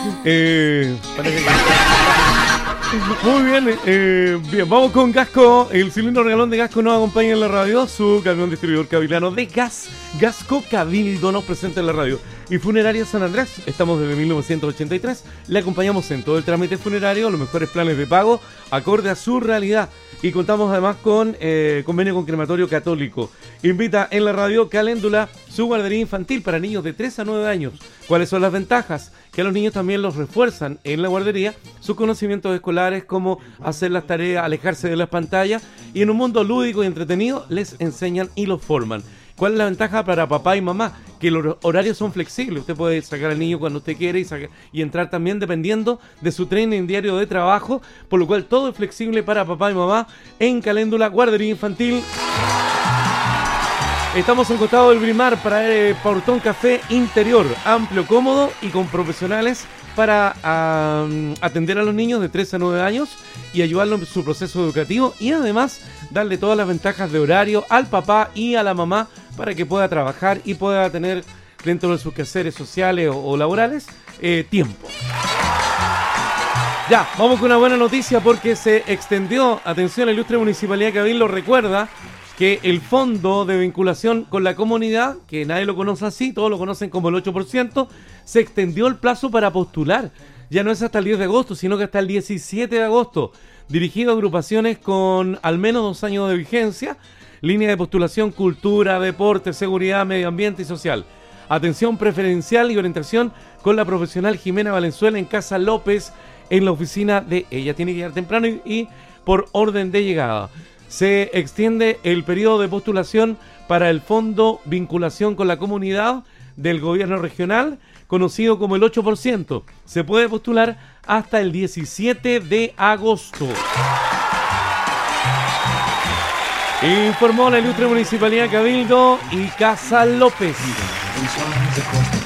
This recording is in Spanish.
Parece que... Muy bien, bien, vamos con Gasco. El cilindro regalón de Gasco nos acompaña en la radio. Su camión distribuidor cabilano de gas, Gasco Cabildo, nos presenta en la radio. Y Funeraria San Andrés, estamos desde 1983. Le acompañamos en todo el trámite funerario, los mejores planes de pago, acorde a su realidad. Y contamos además con convenio con Crematorio Católico. Invita en la radio Caléndula, su guardería infantil para niños de 3 a 9 años. ¿Cuáles son las ventajas? Que a los niños también los refuerzan en la guardería sus conocimientos escolares, cómo hacer las tareas, alejarse de las pantallas, y en un mundo lúdico y entretenido les enseñan y los forman. ¿Cuál es la ventaja para papá y mamá? Que los horarios son flexibles. Usted puede sacar al niño cuando usted quiere y entrar también dependiendo de su training diario de trabajo, por lo cual todo es flexible para papá y mamá en Caléndula, guardería infantil. Estamos en costado del Brimar para Portón Café Interior, amplio, cómodo y con profesionales para atender a los niños de 3 a 9 años y ayudarlos en su proceso educativo, y además darle todas las ventajas de horario al papá y a la mamá para que pueda trabajar y pueda tener dentro de sus quehaceres sociales o laborales tiempo. Ya, vamos con una buena noticia porque se extendió, atención, la ilustre Municipalidad de Cabildo recuerda que el fondo de vinculación con la comunidad, que nadie lo conoce así, todos lo conocen como el 8%, se extendió el plazo para postular. Ya no es hasta el 10 de agosto, sino que hasta el 17 de agosto. Dirigido a agrupaciones con al menos 2 años de vigencia, línea de postulación, cultura, deporte, seguridad, medio ambiente y social. Atención preferencial y orientación con la profesional Jimena Valenzuela en Casa López, en la oficina de ella. Tiene que llegar temprano y por orden de llegada. Se extiende el periodo de postulación para el Fondo Vinculación con la Comunidad del Gobierno Regional, conocido como el 8%. Se puede postular hasta el 17 de agosto. Informó la ilustre Municipalidad de Cabildo y Casa López.